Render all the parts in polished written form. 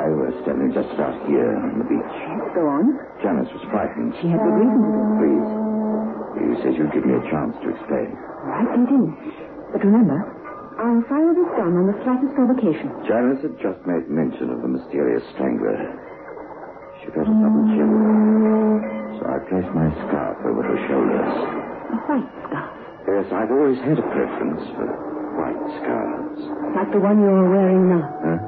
I were standing just about here on the beach. Go on. Janice was frightened. She had good reason to be. Please. You said you'd give me a chance to explain. Right, I did. But remember, I'll fire this gun on the slightest provocation. Janice had just made mention of the mysterious strangler. She felt a sudden chill. So I placed my scarf over her shoulders. A white scarf? Yes, I've always had a preference for white scarves. Like the one you're wearing now? Huh?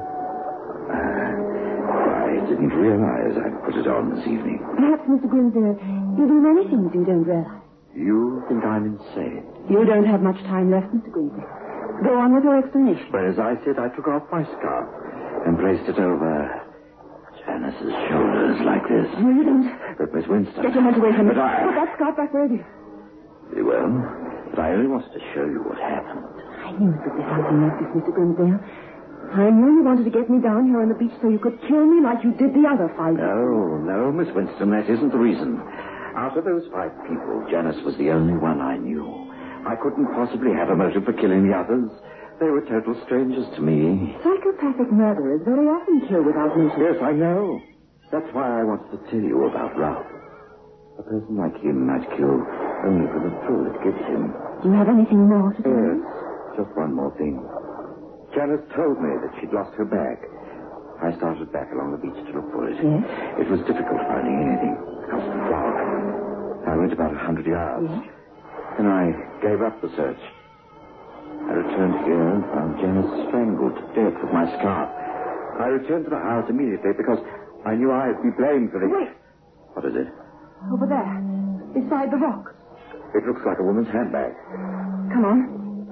I didn't realize I'd put it on this evening. Perhaps, Mr. Grimsdale, you do many things you don't realize. You think I'm insane? You don't have much time left, Mr. Grimsdale. Go on with your explanation. But as I said, I took off my scarf and placed it over Janice's shoulders like this. No, you don't. But Miss Winston... Get your hands away from me. But Put that scarf back where it is. Very well. But I only wanted to show you what happened. I knew it would be something like this, Mr. Grimsdale. I knew you wanted to get me down here on the beach so you could kill me like you did the other 5. No, Miss Winston, that isn't the reason. Out of those 5 people, Janice was the only one I knew. I couldn't possibly have a motive for killing the others. They were total strangers to me. Psychopathic murderers very often kill without motive. Yes, I know. That's why I wanted to tell you about Ralph. A person like him I'd kill only for the thrill it gives him. Do you have anything more to tell Yes, me? just one more thing. Janice told me that she'd lost her bag. I started back along the beach to look for it. Yes? It was difficult finding anything because of the fog. I went about 100 yards. Yes? Then I gave up the search. I returned here and found Janice strangled to death with my scarf. I returned to the house immediately because I knew I'd be blamed for this. Wait. What is it? Over there. Beside the rock. It looks like a woman's handbag. Come on.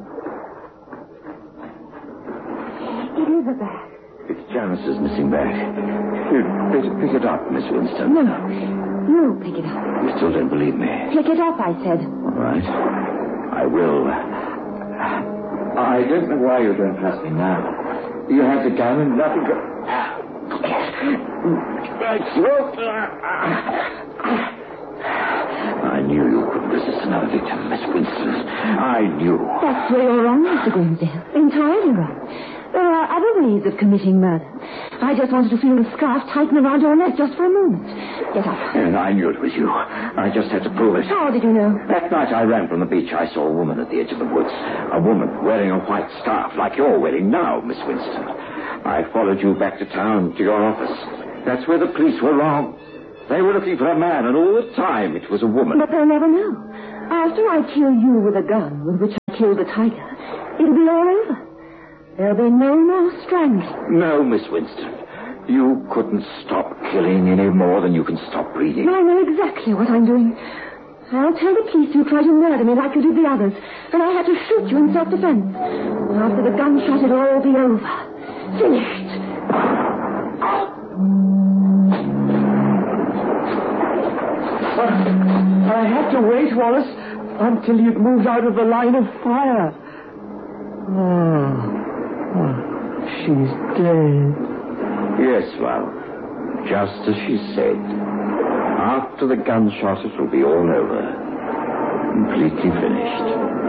It is a bag. It's Janice's missing bag. You'd better pick it up, Miss Winston. No. You pick it up. You still don't believe me? Pick it up, I said. All right. I will. I don't know why you don't trust me now. You have the gun and nothing but... I knew you couldn't resist another victim, Miss Winston. I knew. That's where you're wrong, Mr. Grimsdale. Entirely wrong. There are other ways of committing murder. I just wanted to feel the scarf tighten around your neck just for a moment. Get up. And I knew it was you. I just had to prove it. How did you know? That night I ran from the beach, I saw a woman at the edge of the woods. A woman wearing a white scarf like you're wearing now, Miss Winston. I followed you back to town to your office. That's where the police were wrong. They were looking for a man, and all the time it was a woman. But they'll never know. After I kill you with a gun with which I killed the tiger, it'll be all over. There'll be no more strangling. No, Miss Winston. You couldn't stop killing any more than you can stop breathing. I know exactly what I'm doing. I'll tell the police you tried to murder me like you did the others, and I had to shoot you in self-defense. After the gunshot, it'll all be over. Finished. I had to wait, Wallace, until you'd moved out of the line of fire. She's dead. Yes, well, just as she said. After the gunshot, it will be all over. Completely finished.